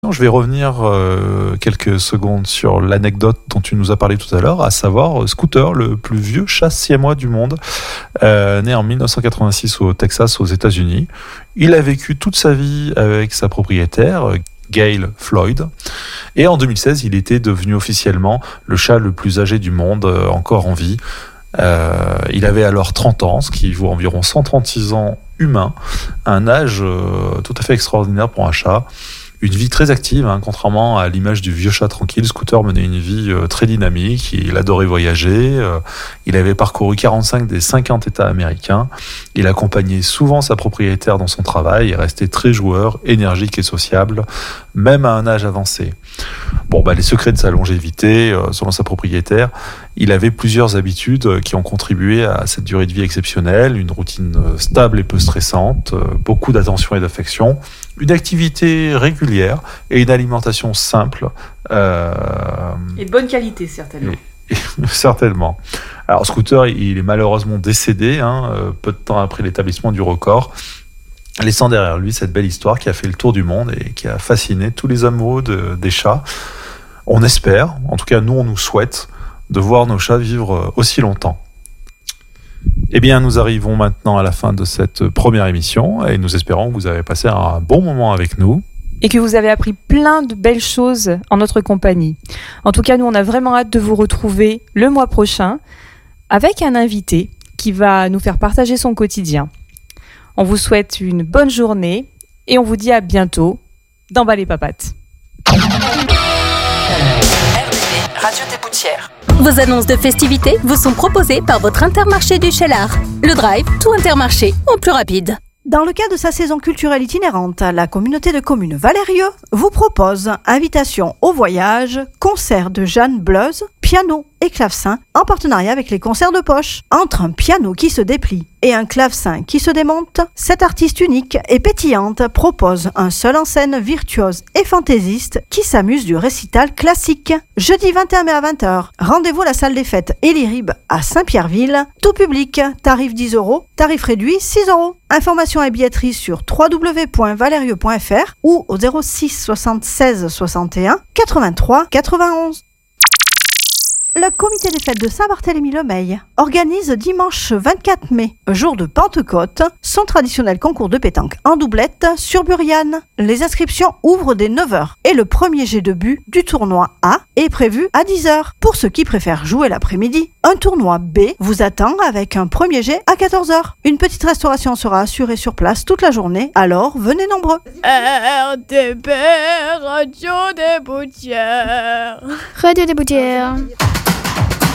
Je vais revenir quelques secondes sur l'anecdote dont tu nous as parlé tout à l'heure, à savoir Scooter, le plus vieux chat siamois du monde, né en 1986 au Texas, aux États-Unis. Il a vécu toute sa vie avec sa propriétaire, Gail Floyd, et en 2016, il était devenu officiellement le chat le plus âgé du monde, encore en vie. Il avait alors 30 ans, ce qui vaut environ 136 ans humains, un âge tout à fait extraordinaire pour un chat. Une vie très active, contrairement à l'image du vieux chat tranquille. Scooter menait une vie très dynamique, il adorait voyager, il avait parcouru 45 des 50 États américains, il accompagnait souvent sa propriétaire dans son travail et restait très joueur, énergique et sociable, même à un âge avancé. Les secrets de sa longévité, selon sa propriétaire, il avait plusieurs habitudes qui ont contribué à cette durée de vie exceptionnelle, une routine stable et peu stressante, beaucoup d'attention et d'affection, une activité régulière et une alimentation simple. Et de bonne qualité, certainement. Certainement. Alors, Scooter, il est malheureusement décédé peu de temps après l'établissement du record, laissant derrière lui cette belle histoire qui a fait le tour du monde et qui a fasciné tous les amoureux des chats. On espère, en tout cas nous on nous souhaite, de voir nos chats vivre aussi longtemps. Eh bien, nous arrivons maintenant à la fin de cette première émission et nous espérons que vous avez passé un bon moment avec nous. Et que vous avez appris plein de belles choses en notre compagnie. En tout cas, nous, on a vraiment hâte de vous retrouver le mois prochain avec un invité qui va nous faire partager son quotidien. On vous souhaite une bonne journée et on vous dit à bientôt dans Bas les Papates. Radio des Boutières. Vos annonces de festivités vous sont proposées par votre Intermarché du Cheylard. Le Drive, tout Intermarché, en plus rapide. Dans le cadre de sa saison culturelle itinérante, la communauté de communes Valérieux vous propose invitation au voyage, concert de Jeanne Bleuze, piano et clavecin en partenariat avec les concerts de poche. Entre un piano qui se déplie et un clavecin qui se démonte, cette artiste unique et pétillante propose un seul en scène virtuose et fantaisiste qui s'amuse du récital classique. Jeudi 21 mai à 20h, rendez-vous à la salle des fêtes Elirib à Saint-Pierreville, tout public, tarif 10 €, tarif réduit 6 €. Informations et billetterie sur www.valerieux.fr ou au 06 76 61 83 91. Le comité des fêtes de Saint-Barthélemy-le-Meil organise dimanche 24 mai, jour de Pentecôte, son traditionnel concours de pétanque en doublette sur Buriane. Les inscriptions ouvrent dès 9h et le premier jet de but du tournoi A est prévu à 10h. Pour ceux qui préfèrent jouer l'après-midi, un tournoi B vous attend avec un premier jet à 14h. Une petite restauration sera assurée sur place toute la journée, alors venez nombreux. RTP, Radio des Boutières. Radio des Boutières.